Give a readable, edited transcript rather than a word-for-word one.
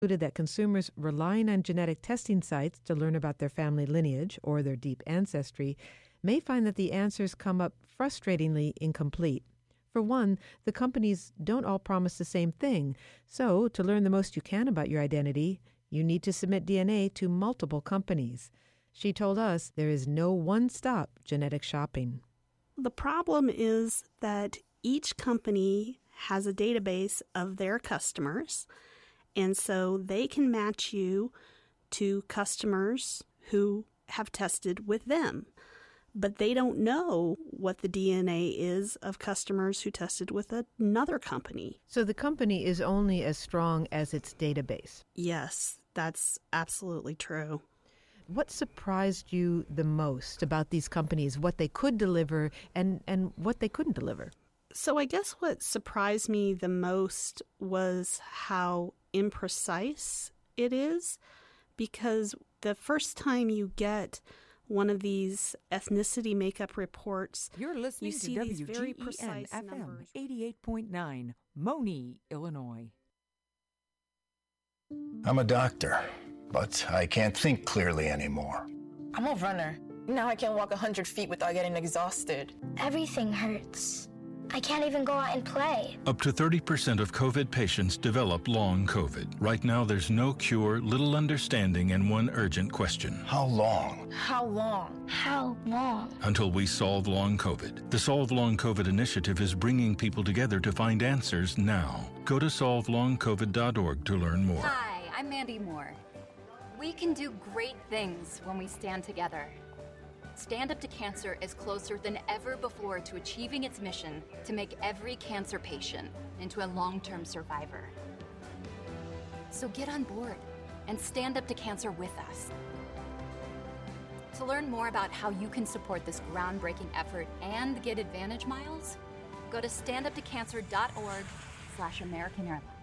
That consumers relying on genetic testing sites to learn about their family lineage or their deep ancestry may find that the answers come up frustratingly incomplete. For one, the companies don't all promise the same thing, so to learn the most you can about your identity, you need to submit DNA to multiple companies. She told us there is no one-stop genetic shopping. The problem is that each company has a database of their customers, and so they can match you to customers who have tested with them. But they don't know what the DNA is of customers who tested with another company. So the company is only as strong as its database. Yes, that's absolutely true. What surprised you the most about these companies, what they could deliver and what they couldn't deliver? So I guess what surprised me the most was how imprecise it is, because the first time you get one of these ethnicity makeup reports, you're listening you see to these very WGEN precise FM numbers. 88.9, Moni, Illinois. I'm a doctor, but I can't think clearly anymore. I'm a runner. Now I can walk 100 feet without getting exhausted. Everything hurts. I can't even go out and play. Up to 30% of COVID patients develop long COVID. Right now, there's no cure, little understanding, and one urgent question. How long? How long? How long? Until we solve long COVID. The Solve Long COVID initiative is bringing people together to find answers now. Go to solvelongcovid.org to learn more. Hi, I'm Mandy Moore. We can do great things when we stand together. Stand Up to Cancer is closer than ever before to achieving its mission to make every cancer patient into a long-term survivor. So get on board and stand up to cancer with us. To learn more about how you can support this groundbreaking effort and get Advantage Miles, go to standuptocancer.org/American Airlines.